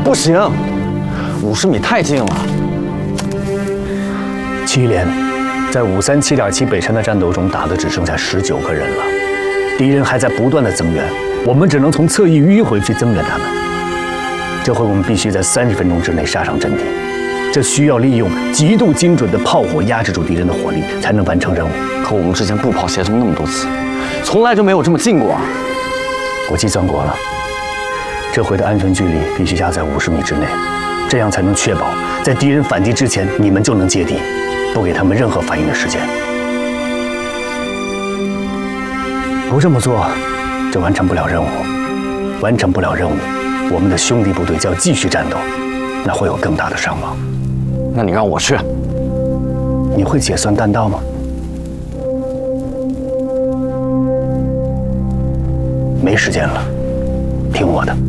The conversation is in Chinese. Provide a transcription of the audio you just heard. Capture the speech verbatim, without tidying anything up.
不行，五十米太近了。 七连在五三七点七北山的战斗中打的只剩下十九个人了，敌人还在不断的增援，我们只能从侧翼迂回去增援他们。这回我们必须在三十分钟之内杀上阵地，这需要利用极度精准的炮火压制住敌人的火力，才能完成任务。 可我们之前步炮协同那么多次，从来就没有这么近过啊！ 我计算过了，这回的安全距离必须压在五十米之内，这样才能确保在敌人反击之前，你们就能接地，不给他们任何反应的时间。不这么做，就完成不了任务。完成不了任务，我们的兄弟部队就要继续战斗，那会有更大的伤亡。 那你让我去， 你会解算弹道吗？没时间了，听我的。